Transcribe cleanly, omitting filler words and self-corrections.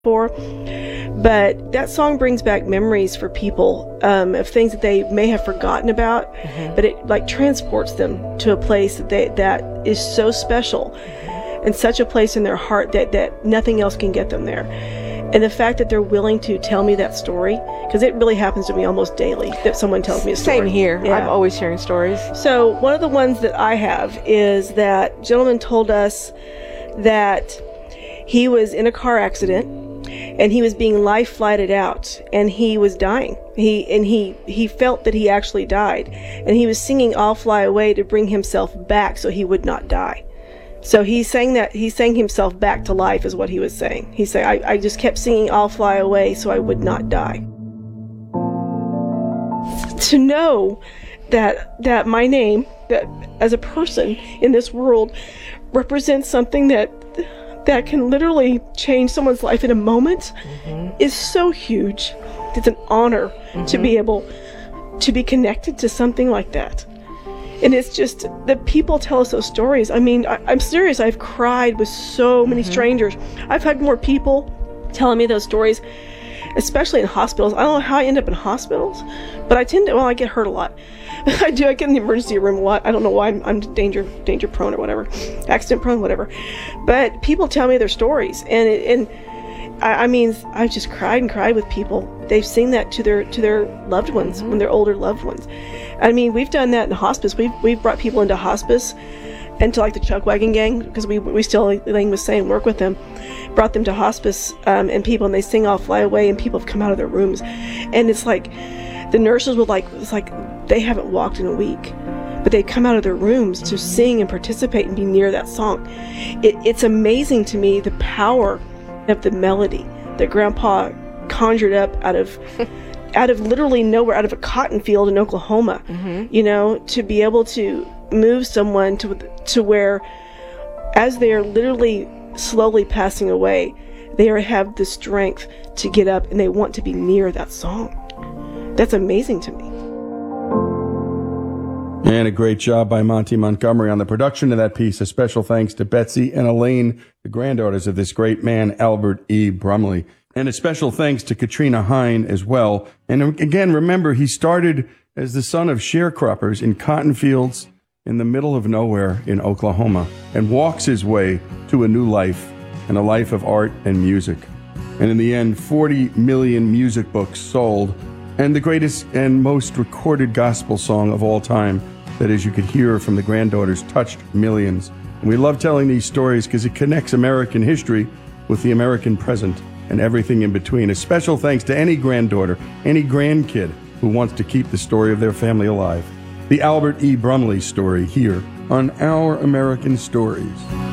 for. But that song brings back memories for people of things that they may have forgotten about, but it like transports them to a place that is so special and such a place in their heart that nothing else can get them there. And the fact that they're willing to tell me that story, because it really happens to me almost daily that someone tells me a story. Same here. Yeah. I'm always hearing stories. So one of the ones that I have is that gentleman told us that he was in a car accident and he was being life flighted out and he was dying. He felt that he actually died, and he was singing "I'll Fly Away" to bring himself back so he would not die. So he sang himself back to life is what he was saying. He said, I just kept singing "I'll Fly Away" so I would not die. To know that my name, that as a person in this world, represents something that can literally change someone's life in a moment is so huge. It's an honor to be able to be connected to something like that. And it's just that people tell us those stories. I mean, I'm serious. I've cried with so many strangers. I've had more people telling me those stories, especially in hospitals. I don't know how I end up in hospitals, but I get hurt a lot. I get in the emergency room a lot. I don't know why. I'm danger prone or whatever, accident prone, whatever. But people tell me their stories, and I mean, I've just cried and cried with people. They've seen that to their loved ones when they're older loved ones. I mean, we've done that in hospice. We've brought people into hospice and to like the Chuck Wagon Gang, because we still, Elaine was saying, work with them. Brought them to hospice and they sing "I'll Fly Away" and people have come out of their rooms, and it's like the nurses would it's like they haven't walked in a week, but they come out of their rooms to sing and participate and be near that song. It's amazing to me the power of the melody that Grandpa conjured up out of literally nowhere, out of a cotton field in Oklahoma, to be able to move someone to where, as they are literally slowly passing away, they have the strength to get up and they want to be near that song. That's amazing to me. And a great job by Monty Montgomery on the production of that piece. A special thanks to Betsy and Elaine, the granddaughters of this great man, Albert E. Brumley. And a special thanks to Katrina Hine as well. And again, remember, he started as the son of sharecroppers in cotton fields in the middle of nowhere in Oklahoma, and walks his way to a new life and a life of art and music. And in the end, 40 million music books sold, and the greatest and most recorded gospel song of all time, that, as you could hear from the granddaughters, touched millions. And we love telling these stories because it connects American history with the American present and everything in between. A special thanks to any granddaughter, any grandkid who wants to keep the story of their family alive. The Albert E. Brumley story here on Our American Stories.